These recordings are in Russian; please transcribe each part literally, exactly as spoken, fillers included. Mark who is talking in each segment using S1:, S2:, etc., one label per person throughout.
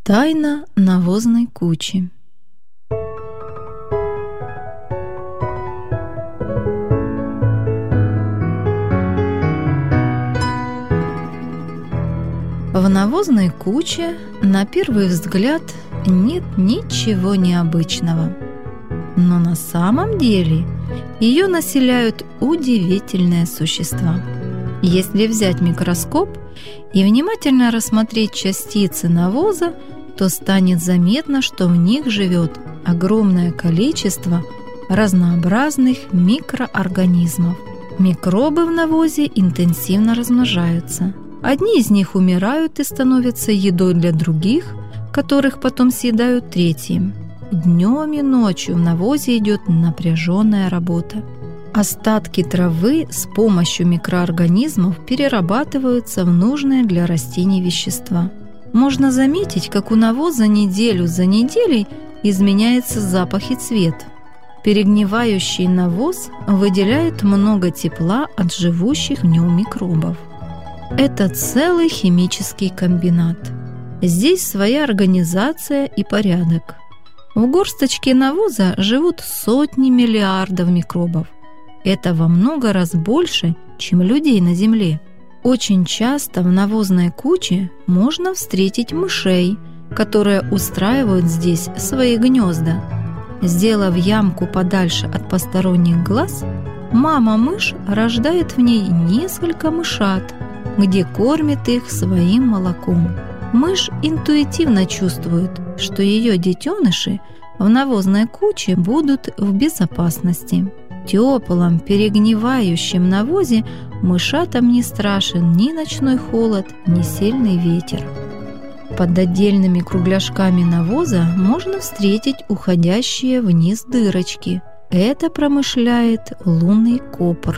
S1: Тайна навозной кучи. В навозной куче, на первый взгляд, нет ничего необычного. Но на самом деле ее населяют удивительные существа. Если взять микроскоп и внимательно рассмотреть частицы навоза, то станет заметно, что в них живет огромное количество разнообразных микроорганизмов. Микробы в навозе интенсивно размножаются. Одни из них умирают и становятся едой для других, которых потом съедают третьи. Днем и ночью в навозе идет напряженная работа. Остатки травы с помощью микроорганизмов перерабатываются в нужные для растений вещества. Можно заметить, как у навоза неделю за неделей изменяется запах и цвет. Перегнивающий навоз выделяет много тепла от живущих в нем микробов. Это целый химический комбинат. Здесь своя организация и порядок. В горсточке навоза живут сотни миллиардов микробов. Это во много раз больше, чем людей на Земле. Очень часто в навозной куче можно встретить мышей, которые устраивают здесь свои гнезда. Сделав ямку подальше от посторонних глаз, мама-мышь рождает в ней несколько мышат, где кормит их своим молоком. Мышь интуитивно чувствует, что ее детеныши в навозной куче будут в безопасности. В теплом, перегнивающем навозе мышатам не страшен ни ночной холод, ни сильный ветер. Под отдельными кругляшками навоза можно встретить уходящие вниз дырочки. Это промышляет лунный копр.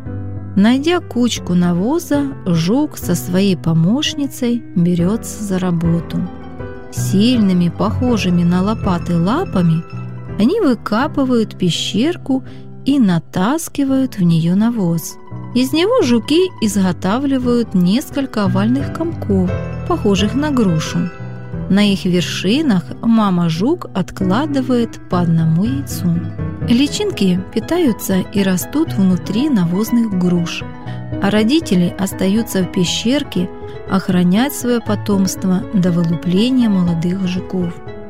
S1: Найдя кучку навоза, жук со своей помощницей берется за работу. Сильными, похожими на лопаты лапами, они выкапывают пещерку и натаскивают в нее навоз. Из него жуки изготавливают несколько овальных комков, похожих на грушу. На их вершинах мама-жук откладывает по одному яйцу. Личинки питаются и растут внутри навозных груш, а родители остаются в пещерке охранять свое потомство до вылупления молодых жуков.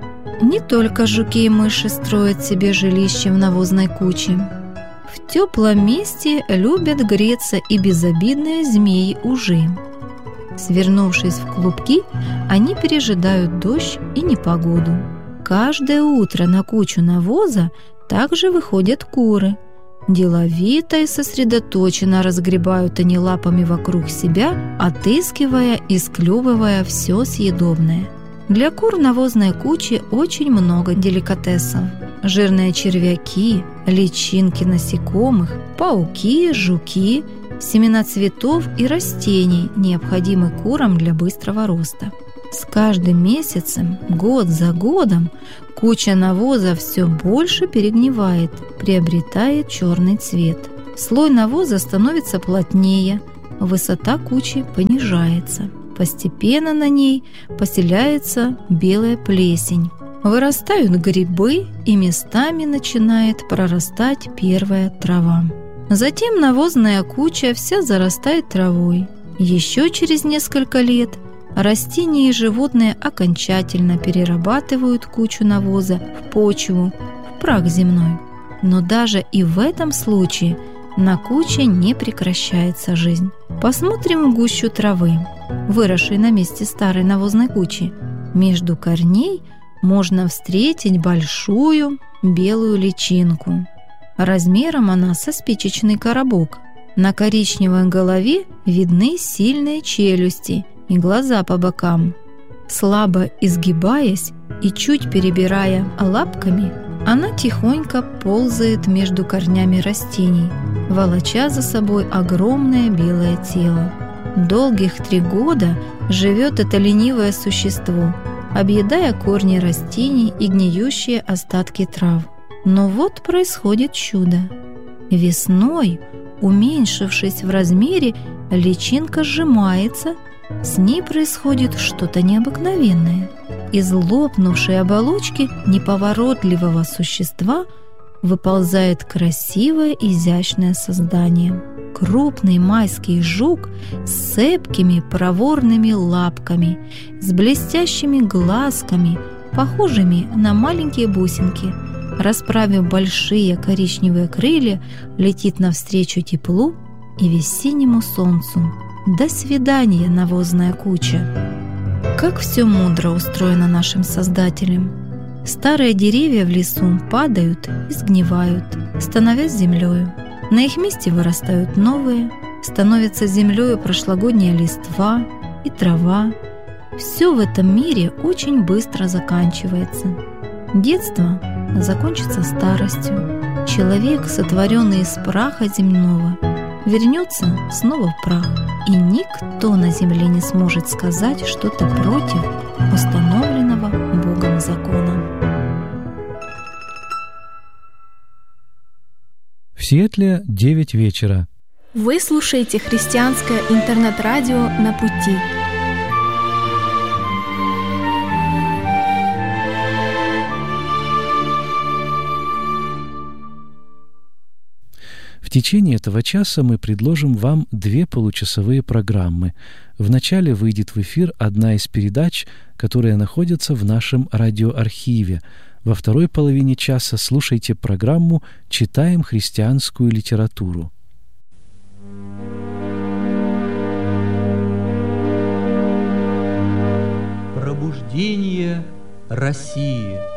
S1: Не только жуки и мыши строят себе жилище в навозной куче. В теплом месте любят греться и безобидные змеи-ужи. Свернувшись в клубки, они пережидают дождь и непогоду. Каждое утро на кучу навоза также выходят куры. Деловито и сосредоточенно разгребают они лапами вокруг себя, отыскивая и склевывая все съедобное. Для кур в навозной куче очень много деликатесов. Жирные червяки, личинки насекомых, пауки, жуки, семена цветов и растений, необходимы курам для быстрого роста. С каждым месяцем, год за годом, куча навоза все больше перегнивает, приобретает черный цвет. Слой навоза становится плотнее, высота кучи понижается. Постепенно на ней поселяется белая плесень. Вырастают грибы, и местами начинает прорастать первая трава. Затем навозная куча вся зарастает травой. Еще через несколько лет растения и животные окончательно перерабатывают кучу навоза в почву, в прах земной. Но даже и в этом случае на куче не прекращается жизнь. Посмотрим в гущу травы, выросшей на месте старой навозной кучи. Между корней можно встретить большую белую личинку. Размером она со спичечный коробок. На коричневой голове видны сильные челюсти и глаза по бокам. Слабо изгибаясь и чуть перебирая лапками, она тихонько ползает между корнями растений, волоча за собой огромное белое тело. Долгих три года живет это ленивое существо, объедая корни растений и гниющие остатки трав. Но вот происходит чудо. Весной, уменьшившись в размере, личинка сжимается С ней происходит что-то необыкновенное. Из лопнувшей оболочки неповоротливого существа выползает красивое изящное создание. Крупный майский жук с цепкими проворными лапками, с блестящими глазками, похожими на маленькие бусинки. Расправив большие коричневые крылья, летит навстречу теплу и весеннему солнцу. До свидания, навозная куча! Как все мудро устроено нашим Создателем. Старые деревья в лесу падают и сгнивают, становясь землею. На их месте вырастают новые, становятся землею прошлогодняя листва и трава. Все в этом мире очень быстро заканчивается. Детство закончится старостью. Человек, сотворенный из праха земного, вернется снова в прах, и никто на земле не сможет сказать что-то против установленного Богом закона.
S2: В Сиэтле девять вечера.
S3: Вы слушаете христианское интернет-радио «На пути».
S2: В течение этого часа мы предложим вам две получасовые программы. Вначале выйдет в эфир одна из передач, которые находятся в нашем радиоархиве. Во второй половине часа слушайте программу «Читаем христианскую литературу».
S4: Пробуждение России.